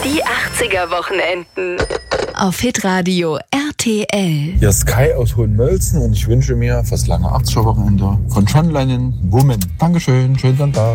Die 80er-Wochenenden. Auf Hitradio RTL. Hier ist Kai aus Hohenmölzen und ich wünsche mir fürs lange 80er-Wochenende von John Lennon Woman. Dankeschön, schönen Sonntag.